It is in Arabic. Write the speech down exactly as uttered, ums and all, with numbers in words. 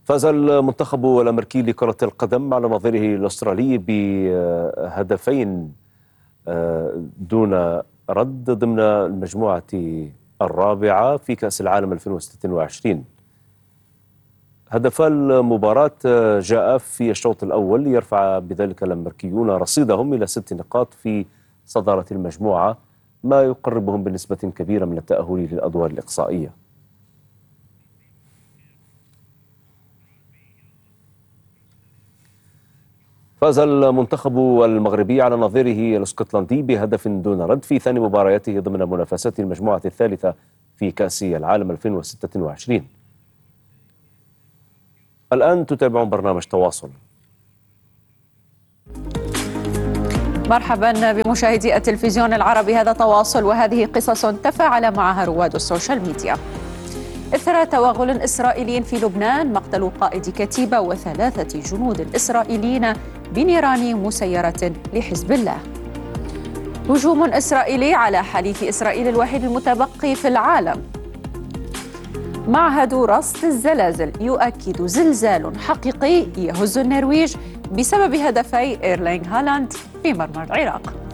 فاز المنتخب الأمريكي لكرة القدم على نظيره الأسترالي بهدفين دون رد ضمن المجموعة الرابعة في كأس العالم ألفين وستة وعشرين. هدف المباراة جاء في الشوط الأول ليرفع بذلك الأمريكيون رصيدهم إلى ست نقاط في صدارة المجموعة، ما يقربهم بنسبة كبيرة من التأهل للأدوار الإقصائية. فاز المنتخب المغربي على نظيره الاسكتلندي بهدف دون رد في ثاني مبارياته ضمن منافسات المجموعة الثالثة في كأس العالم ألفين وستة وعشرين. الآن تتابعون برنامج تواصل. مرحبا بمشاهدي التلفزيون العربي، هذا تواصل وهذه قصص تفاعل معها رواد السوشيال ميديا. إثر توغل إسرائيلي في لبنان مقتل قائد كتيبة وثلاثة جنود إسرائيليين بنيران مسيرة لحزب الله. هجوم إسرائيلي على حليف إسرائيل الوحيد المتبقي في العالم. معهد رصد الزلازل يؤكد زلزال حقيقي يهز النرويج بسبب هدفي إيرلينغ هالاند في مرمى العراق.